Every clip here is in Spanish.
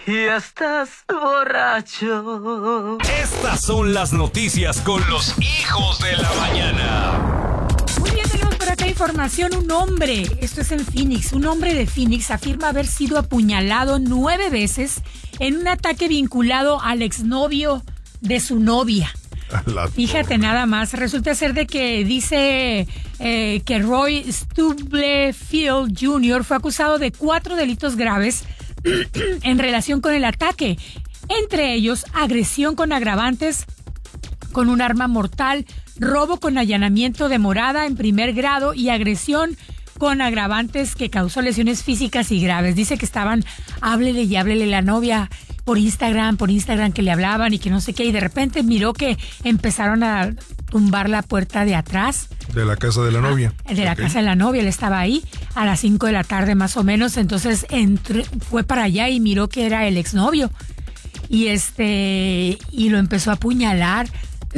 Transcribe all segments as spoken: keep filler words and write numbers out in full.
y estás borracho. Estas son las noticias con los hijos de la mañana. Muy bien, tenemos por acá información. Un hombre, esto es en Phoenix, un hombre de Phoenix afirma haber sido apuñalado nueve veces en un ataque vinculado al exnovio de su novia. Fíjate nada más, resulta ser de que dice eh, que Roy Stubblefield junior fue acusado de cuatro delitos graves en relación con el ataque, entre ellos agresión con agravantes con un arma mortal, robo con allanamiento de morada en primer grado y agresión con agravantes que causó lesiones físicas y graves. Dice que estaban, háblele y háblele la novia por Instagram, por Instagram que le hablaban y que no sé qué, y de repente miró que empezaron a tumbar la puerta de atrás. De la casa de la novia. Ah, de la okay. casa de la novia, él estaba ahí a las cinco de la tarde más o menos, entonces entró, fue para allá y miró que era el exnovio y este y lo empezó a apuñalar.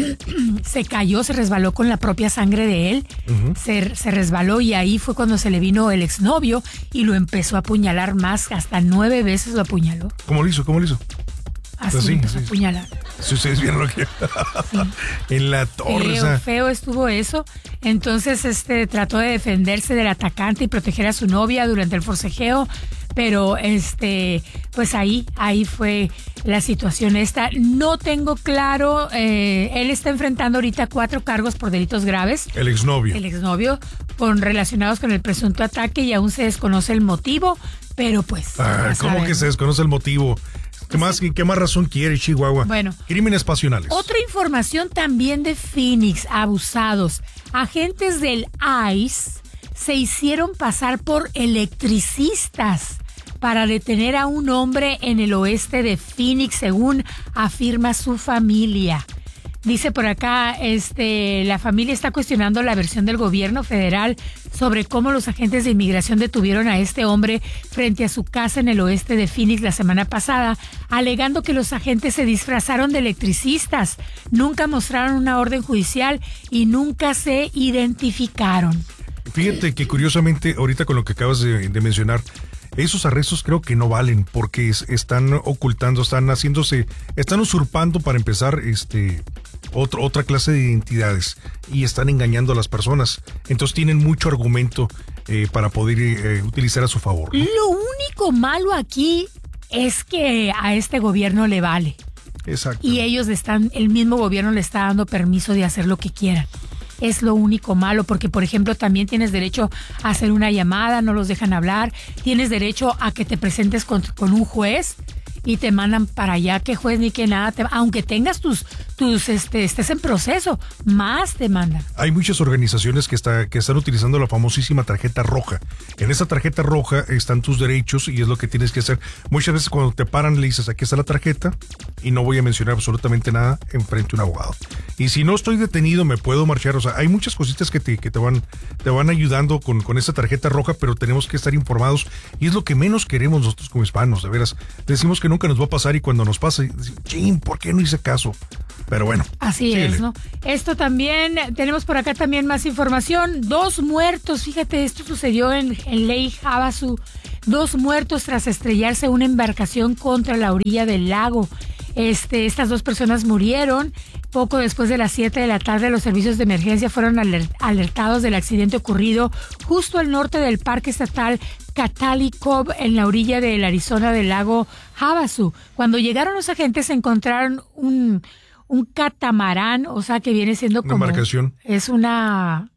Se cayó, se resbaló con la propia sangre de él, uh-huh. se, se resbaló y ahí fue cuando se le vino el exnovio y lo empezó a apuñalar más, hasta nueve veces lo apuñaló. ¿Cómo lo hizo? ¿Cómo lo hizo? Así pues sí, empezó sí. a apuñalar. Si ustedes vieron lo que... sí. En la torre. Feo, esa... feo estuvo eso. Entonces este trató de defenderse del atacante y proteger a su novia durante el forcejeo, pero este pues ahí ahí fue la situación esta. No tengo claro, eh, él está enfrentando ahorita cuatro cargos por delitos graves. El exnovio. El exnovio, con relacionados con el presunto ataque, y aún se desconoce el motivo, pero pues... Ah, ¿cómo sabemos. Que se desconoce el motivo? ¿Qué más, ¿Qué más razón quiere Chihuahua? Bueno. Crímenes pasionales. Otra información también de Phoenix, abusados. Agentes del I C E se hicieron pasar por electricistas para detener a un hombre en el oeste de Phoenix, según afirma su familia. Dice por acá, este, la familia está cuestionando la versión del gobierno federal sobre cómo los agentes de inmigración detuvieron a este hombre frente a su casa en el oeste de Phoenix la semana pasada, alegando que los agentes se disfrazaron de electricistas, nunca mostraron una orden judicial y nunca se identificaron. Fíjate que curiosamente, ahorita con lo que acabas de, de mencionar, esos arrestos creo que no valen porque es, están ocultando, están haciéndose, están usurpando para empezar este otro, otra clase de identidades y están engañando a las personas. Entonces tienen mucho argumento eh, para poder eh, utilizar a su favor, ¿no? Lo único malo aquí es que a este gobierno le vale. Exacto. Y ellos están, el mismo gobierno le está dando permiso de hacer lo que quieran. Es lo único malo, porque por ejemplo también tienes derecho a hacer una llamada, no los dejan hablar, tienes derecho a que te presentes con, con un juez y te mandan para allá, que juez ni que nada, te, aunque tengas tus, tus este, estés en proceso, más te mandan. Hay muchas organizaciones que, está, que están utilizando la famosísima tarjeta roja. En esa tarjeta roja están tus derechos y es lo que tienes que hacer. Muchas veces cuando te paran le dices, aquí está la tarjeta y no voy a mencionar absolutamente nada enfrente de un abogado. Y si no estoy detenido me puedo marchar. O sea, hay muchas cositas que te, que te, van, te van ayudando con, con esa tarjeta roja, pero tenemos que estar informados y es lo que menos queremos nosotros como hispanos, de veras. Decimos que nunca nos va a pasar y cuando nos pasa, chin, ¿por qué no hice caso? Pero bueno. Así síguele. Es, ¿no? Esto también, tenemos por acá también más información. Dos muertos, fíjate, esto sucedió en, en Lake Havasu. Dos muertos tras estrellarse una embarcación contra la orilla del lago. Este, estas dos personas murieron. Poco después de las siete de la tarde, los servicios de emergencia fueron alertados del accidente ocurrido justo al norte del Parque Estatal Catali Cove, en la orilla del Arizona del lago Havasu. Cuando llegaron los agentes, encontraron un, un catamarán, o sea, que viene siendo como... Una embarcación. Es una...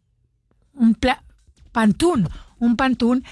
un pla, pantún, un pantún.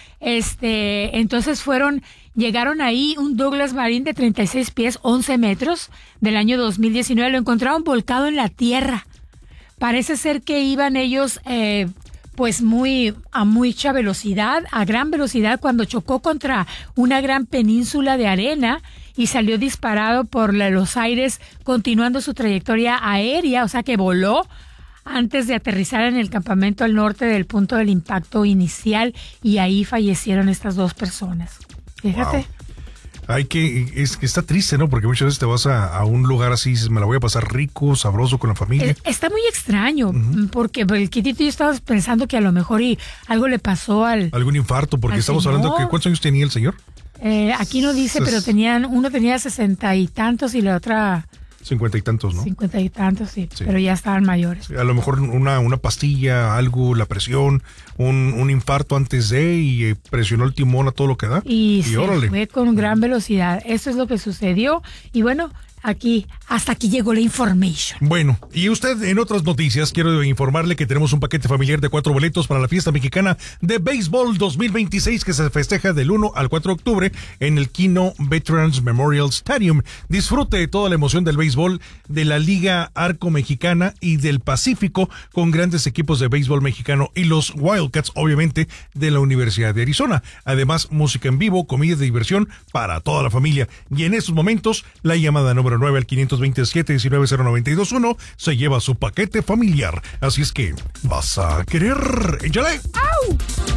Este, entonces fueron... Llegaron ahí un Douglas Marine de treinta y seis pies, once metros, del año dos mil diecinueve. Lo encontraron volcado en la tierra. Parece ser que iban ellos eh, pues muy a mucha velocidad, a gran velocidad, cuando chocó contra una gran península de arena y salió disparado por la, los aires, continuando su trayectoria aérea, o sea que voló antes de aterrizar en el campamento al norte del punto del impacto inicial, y ahí fallecieron estas dos personas. Fíjate. Wow. Hay que, es que está triste, ¿no? Porque muchas veces te vas a, a un lugar así y dices, me la voy a pasar rico, sabroso con la familia. Está muy extraño, uh-huh. porque el Kitito y yo estábamos pensando que a lo mejor y algo le pasó al... Algún infarto, porque al estamos señor. hablando que ¿cuántos años tenía el señor? Eh, aquí no dice, pero tenían, uno tenía sesenta y tantos y la otra... Cincuenta y tantos, ¿no? Cincuenta y tantos, sí, sí, pero ya estaban mayores. Sí, a lo mejor una, una pastilla, algo, la presión, un, un infarto antes de y eh, presionó el timón a todo lo que da. Y, y se órale. fue con gran velocidad. Eso es lo que sucedió. Y bueno, aquí, hasta aquí llegó la information. Bueno, y usted en otras noticias, quiero informarle que tenemos un paquete familiar de cuatro boletos para la fiesta mexicana de béisbol dos mil veintiséis que se festeja del uno al cuatro de octubre en el Kino Veterans Memorial Stadium. Disfrute de toda la emoción del béisbol de la Liga Arco Mexicana y del Pacífico con grandes equipos de béisbol mexicano y los Wildcats, obviamente, de la Universidad de Arizona. Además, música en vivo, comida de diversión para toda la familia. Y en estos momentos, la llamada número nueve al quinientos veintisiete, diecinueve cero noventa y dos uno se lleva su paquete familiar. Así es que, ¿vas a querer? ¡Échale! ¡Au!